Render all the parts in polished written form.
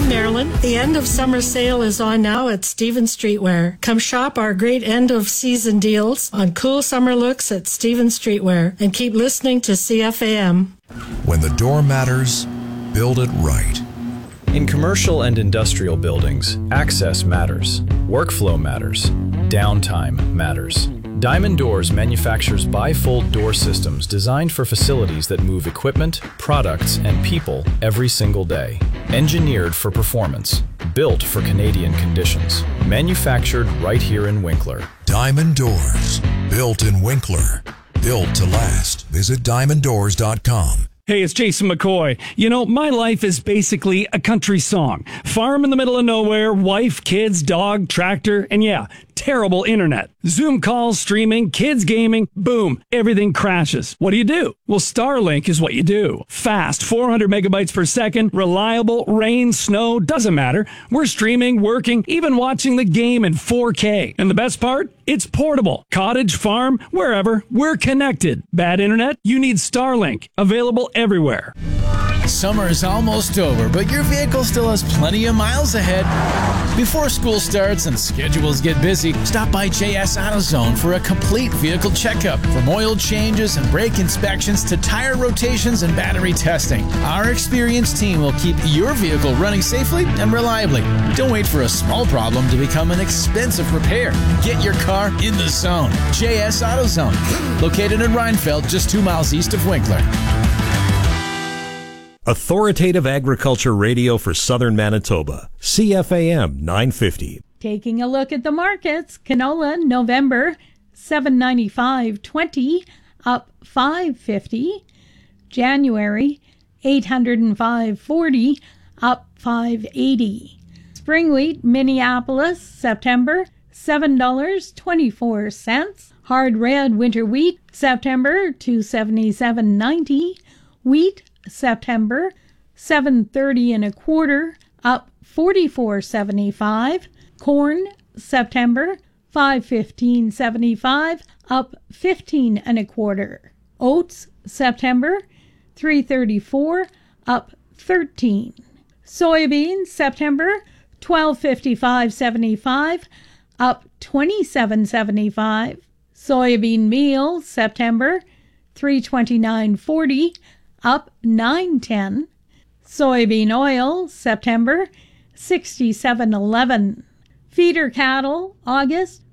I'm Marilyn. The end of summer sale is on now at Stevens Streetwear. Come shop our great end of season deals on cool summer looks at Stevens Streetwear and keep listening to CFAM. When the door matters, build it right. In commercial and industrial buildings, access matters, workflow matters, downtime matters. Diamond Doors manufactures bifold door systems designed for facilities that move equipment, products, and people every single day. Engineered for performance, built for Canadian conditions. Manufactured right here in Winkler. Diamond Doors, built in Winkler. Built to last. Visit diamonddoors.com. Hey, it's Jason McCoy. You know, my life is basically a country song. Farm in the middle of nowhere, wife, kids, dog, tractor, and yeah, terrible internet. Zoom calls, streaming, kids gaming, boom, everything crashes. What do? Well, Starlink is what you do. Fast, 400 megabytes per second, reliable, rain, snow, doesn't matter. We're streaming, working, even watching the game in 4K. And the best part? It's portable. Cottage, farm, wherever, we're connected. Bad internet? You need Starlink. Available everywhere. Summer is almost over, but your vehicle still has plenty of miles ahead. Before school starts and schedules get busy, stop by JS AutoZone for a complete vehicle checkup. From oil changes and brake inspections to tire rotations and battery testing, our experienced team will keep your vehicle running safely and reliably. Don't wait for a small problem to become an expensive repair. Get your car in the zone. JS AutoZone, located in Rheinfeld, just 2 miles east of Winkler. Authoritative Agriculture Radio for Southern Manitoba, CFAM 950. Taking a look at the markets, canola November 795.20 up 5.50. January 805.40 up 5.80. Spring wheat Minneapolis September $7.24. Hard red winter wheat September $277.90. Wheat September $7.30 and a quarter up 44.75. Corn September $5.15.75 up 15 and a quarter. Oats September $3.34 up 13. Soybeans September $12.55.75 up 27.75. Soybean meal September $3.29.40 up 9.10. Soybean oil September $67.11. Feeder cattle August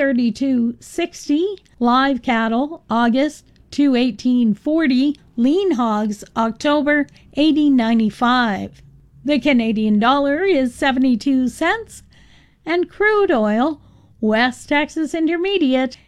$332.60. Live cattle August $218.40. Lean hogs October $80.95. The Canadian dollar is 72 cents, and crude oil West Texas Intermediate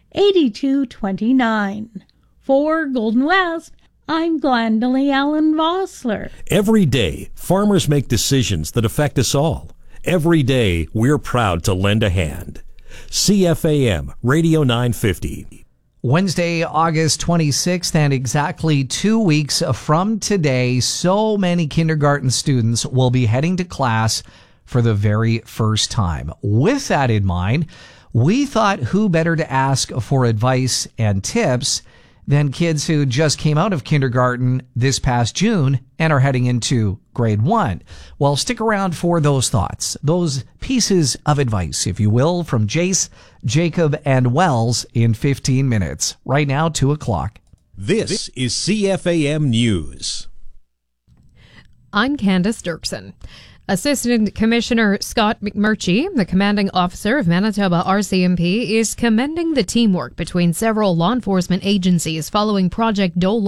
82.29. For Golden West, I'm Glendalee Allen Vossler. Every day, farmers make decisions that affect us all. Every day, we're proud to lend a hand. CFAM Radio 950. Wednesday, August 26th, and exactly 2 weeks from today, so many kindergarten students will be heading to class for the very first time. With that in mind, we thought who better to ask for advice and tips than kids who just came out of kindergarten this past June and are heading into grade 1. Well, stick around for those thoughts, those pieces of advice, if you will, from Jace, Jacob, and Wells in 15 minutes. Right now, 2 o'clock. This is CFAM News. I'm Candace Dirksen. Assistant Commissioner Scott McMurchie, the commanding officer of Manitoba RCMP, is commending the teamwork between several law enforcement agencies following Project Dole